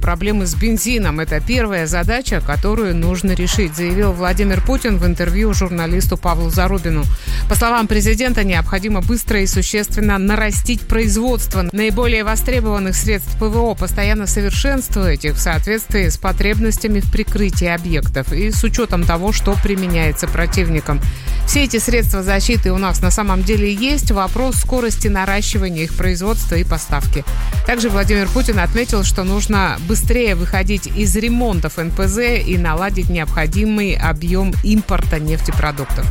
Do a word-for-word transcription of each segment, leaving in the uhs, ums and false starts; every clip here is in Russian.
проблемы с бензином. Это первая задача, которую нужно решить, заявил Владимир Путин в интервью журналисту Павлу Зарубину. По словам президента, необходимо быстро и существенно нарастить производство наиболее востребованных средств ПВО, постоянно совершенствовать их в соответствии с потребностями в прикрытии объектов и с учетом того, что применяется противником. Все эти средства защиты у нас на самом деле есть. Вопрос скорости наращивания их производства и поставки. Также Владимир Путин отметил, что нужно быстрее выходить из ремонтов эн пэ зэ и наладить необходимый объем импорта нефтепродуктов.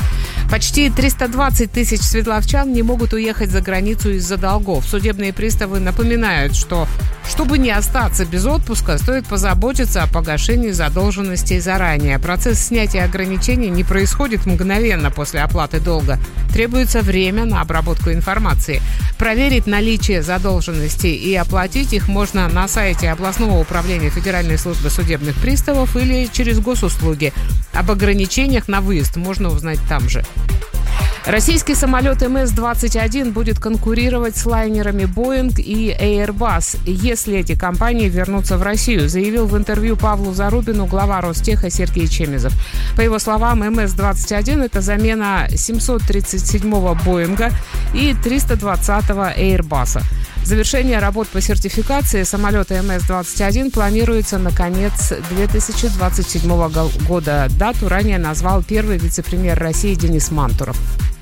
Почти триста двадцать тысяч светловчан не могут уехать за границу из-за долгов. Судебные приставы напоминают, что, чтобы не остаться без отпуска, стоит позаботиться о погашении задолженностей заранее. Процесс снятия ограничений не происходит мгновенно после оплаты долга. Требуется время на обработку информации. Проверить наличие задолженностей и оплатить их можно на сайте областного управления Федеральной службы судебных приставов или через госуслуги. Об ограничениях на выезд можно узнать там же. Российский самолет эм эс двадцать один будет конкурировать с лайнерами Boeing и Airbus, если эти компании вернутся в Россию, заявил в интервью Павлу Зарубину глава Ростеха Сергей Чемезов. По его словам, эм эс двадцать один – это замена семьсот тридцать седьмого Боинга и триста двадцатого Airbus. Завершение работ по сертификации самолета эм эс двадцать один планируется на конец две тысячи двадцать седьмого года. Дату ранее назвал первый вице-премьер России Денис Мантуров.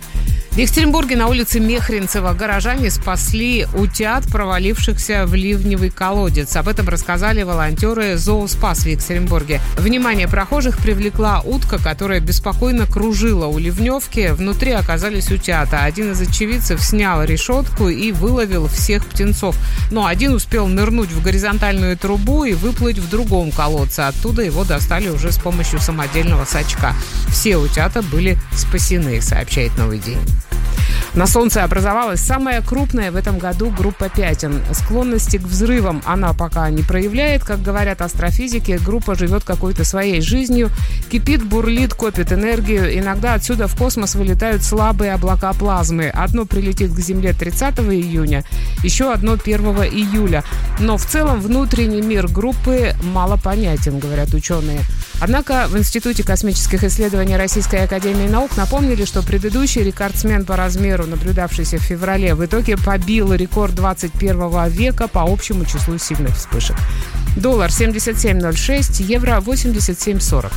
В Екатеринбурге на улице Мехринцева горожане спасли утят, провалившихся в ливневый колодец. Об этом рассказали волонтеры «Зооспас» в Екатеринбурге. Внимание прохожих привлекла утка, которая беспокойно кружила у ливневки. Внутри оказались утята. Один из очевидцев снял решетку и выловил всех птенцов. Но один успел нырнуть в горизонтальную трубу и выплыть в другом колодце. Оттуда его достали уже с помощью самодельного сачка. Все утята были спасены, сообщает «Новый день». На Солнце образовалась самая крупная в этом году группа пятен. Склонности к взрывам она пока не проявляет. Как говорят астрофизики, группа живет какой-то своей жизнью, кипит, бурлит, копит энергию. Иногда отсюда в космос вылетают слабые облака плазмы. Одно прилетит к Земле тридцатого июня, еще одно первого июля. Но в целом внутренний мир группы мало понятен, говорят ученые. Однако в Институте космических исследований Российской академии наук напомнили, что предыдущий рекордсмен по размеру, наблюдавшийся в феврале, в итоге побил рекорд двадцать первого века по общему числу сильных вспышек. Доллар семьдесят семь ноль шесть, евро восемьдесят семь сорок.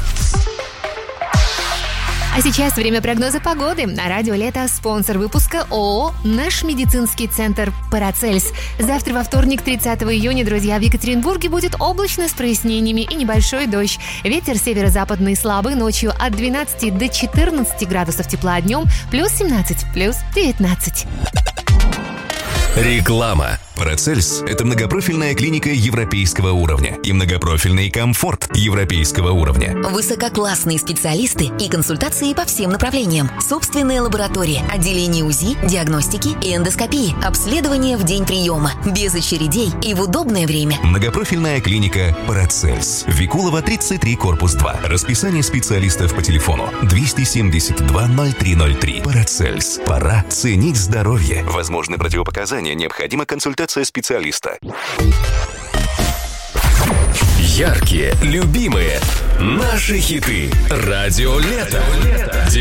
А сейчас время прогноза погоды. На радио «Лето» спонсор выпуска ООО «Наш медицинский центр Парацельс». Завтра во вторник, тридцатого июня, друзья, в Екатеринбурге будет облачно с прояснениями и небольшой дождь. Ветер северо-западный слабый, ночью от двенадцати до четырнадцати градусов тепла, днем плюс семнадцать, плюс девятнадцать. Реклама. Парацельс – это многопрофильная клиника европейского уровня и многопрофильный комфорт европейского уровня. Высококлассные специалисты и консультации по всем направлениям. Собственная лаборатория, отделение УЗИ, диагностики и эндоскопии. Обследование в день приема. Без очередей и в удобное время. Многопрофильная клиника Парацельс. Викулова, тридцать три, корпус два. Расписание специалистов по телефону двести семьдесят два ноль три ноль три. Парацельс. Пора ценить здоровье. Возможны противопоказания. Необходима консультация специалиста. Яркие, любимые, наши хиты. Радио «Лето».